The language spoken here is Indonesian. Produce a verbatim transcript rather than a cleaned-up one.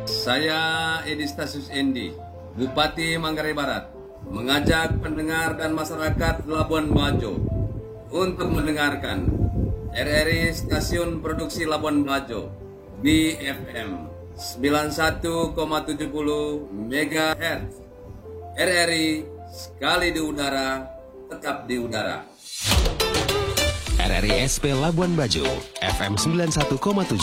Saya Edi Stasius Endi, Bupati Manggarai Barat, mengajak pendengar dan masyarakat Labuan Bajo untuk mendengarkan R R I Stasiun Produksi Labuan Bajo B F M sembilan puluh satu koma tujuh puluh megahertz. R R I sekali di udara, tetap di udara. R R I S P Labuan Bajo F M sembilan puluh satu koma tujuh.